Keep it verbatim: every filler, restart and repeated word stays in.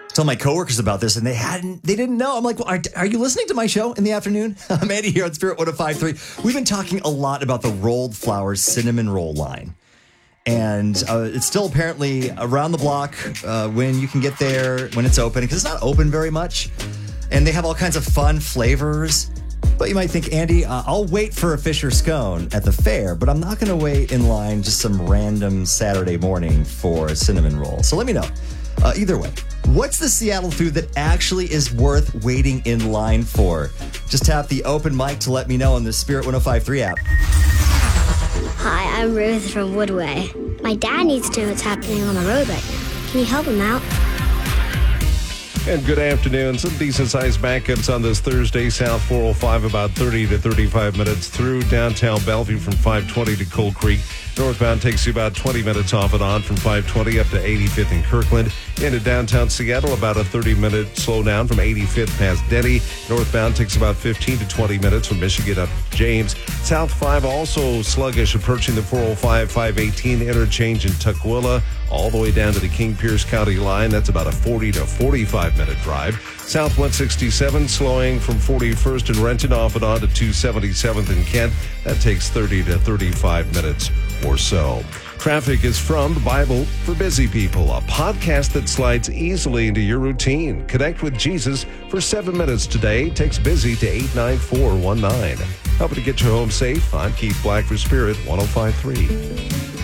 Told my coworkers about this, and they hadn't, they didn't know. I'm like, well, are, are you listening to my show in the afternoon? I'm Andy here on Spirit one oh five point three. We've been talking a lot about the Rolled Flowers cinnamon roll line. And uh, it's still apparently around the block uh, when you can get there, when it's open, because it's not open very much. And they have all kinds of fun flavors. But you might think, Andy, uh, I'll wait for a Fisher scone at the fair, but I'm not going to wait in line just some random Saturday morning for a cinnamon roll. So let me know. Uh, either way, what's the Seattle food that actually is worth waiting in line for? Just tap the open mic to let me know on the Spirit one oh five point three app. Hi, I'm Ruth from Woodway. My dad needs to know what's happening on the road right now. Can you help him out? And good afternoon. Some decent-sized backups on this Thursday. South four oh five, about thirty to thirty-five minutes through downtown Bellevue from five twenty to Cold Creek. Northbound takes you about twenty minutes off and on from five twenty up to eighty-fifth in Kirkland. Into downtown Seattle, about a thirty-minute slowdown from eighty-fifth past Denny. Northbound takes about fifteen to twenty minutes from Michigan up to James. South five also sluggish approaching the four oh five, five eighteen interchange in Tukwila, all the way down to the King Pierce County line. That's about a forty to forty-five minute drive. South one sixty-seven slowing from forty-first in Renton off and on to two seventy-seventh in Kent. That takes thirty to thirty-five minutes or so. Traffic is from The Bible for Busy People, a podcast that slides easily into your routine. Connect with Jesus for seven minutes today. Text busy to eight nine four one nine. Helping to get you home safe. I'm Keith Black for Spirit one oh five point three.